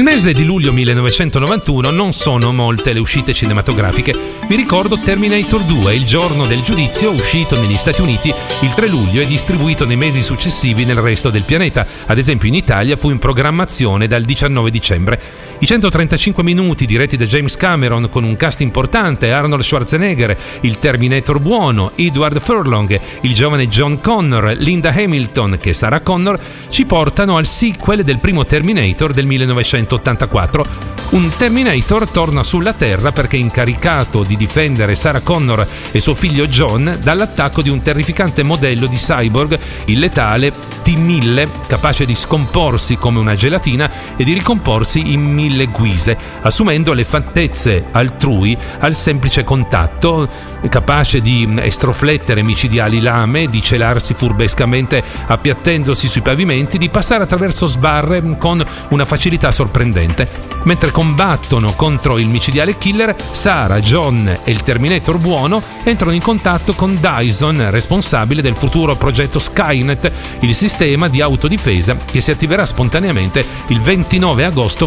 Nel mese di luglio 1991 non sono molte le uscite cinematografiche. Vi ricordo Terminator 2, Il giorno del giudizio, uscito negli Stati Uniti il 3 luglio e distribuito nei mesi successivi nel resto del pianeta. Ad esempio in Italia fu in programmazione dal 19 dicembre. I 135 minuti diretti da James Cameron con un cast importante, Arnold Schwarzenegger, il Terminator buono, Edward Furlong, il giovane John Connor, Linda Hamilton che è Sarah Connor, ci portano al sequel del primo Terminator del 1984. Un Terminator torna sulla Terra perché è incaricato di difendere Sarah Connor e suo figlio John dall'attacco di un terrificante modello di cyborg, il letale T-1000, capace di scomporsi come una gelatina e di ricomporsi in 1000 guise, assumendo le fattezze altrui al semplice contatto, capace di estroflettere micidiali lame, di celarsi furbescamente appiattendosi sui pavimenti, di passare attraverso sbarre con una facilità sorprendente. Mentre combattono contro il micidiale killer, Sarah, John e il Terminator buono entrano in contatto con Dyson, responsabile del futuro progetto Skynet, il sistema di autodifesa che si attiverà spontaneamente il 29 agosto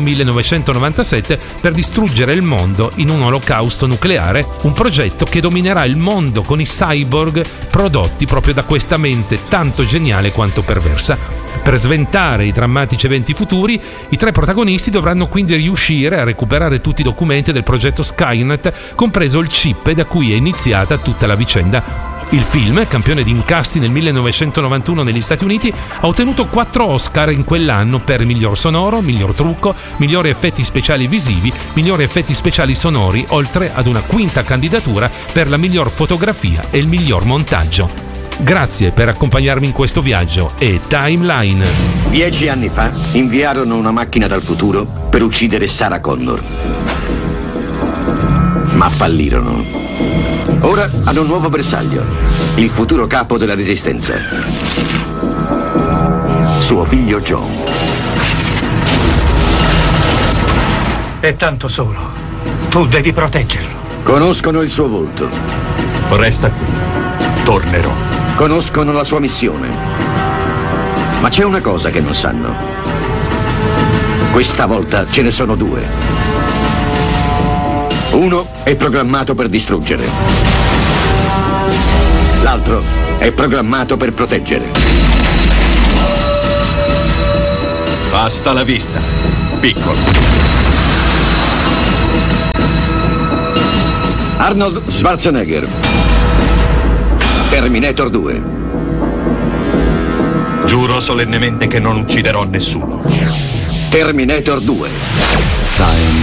1997 per distruggere il mondo in un olocausto nucleare, un progetto che dominerà il mondo con i cyborg prodotti proprio da questa mente tanto geniale quanto perversa. Per sventare i drammatici eventi futuri, i tre protagonisti dovranno quindi riuscire a recuperare tutti i documenti del progetto Skynet, compreso il chip da cui è iniziata tutta la vicenda. Il film, campione di incassi nel 1991 negli Stati Uniti, ha ottenuto 4 Oscar in quell'anno per miglior sonoro, miglior trucco, migliori effetti speciali visivi, migliori effetti speciali sonori, oltre ad una quinta candidatura per la miglior fotografia e il miglior montaggio. Grazie per accompagnarmi in questo viaggio e Timeline. 10 anni fa inviarono una macchina dal futuro per uccidere Sarah Connor. Ma fallirono. Ora hanno un nuovo bersaglio, il futuro capo della Resistenza. Suo figlio John. È tanto solo. Tu devi proteggerlo. Conoscono il suo volto. Resta qui. Tornerò. Conoscono la sua missione. Ma c'è una cosa che non sanno. Questa volta ce ne sono 2. Uno è programmato per distruggere. L'altro è programmato per proteggere. Basta la vista, piccolo. Arnold Schwarzenegger. Terminator 2. Giuro solennemente che non ucciderò nessuno. Terminator 2. Time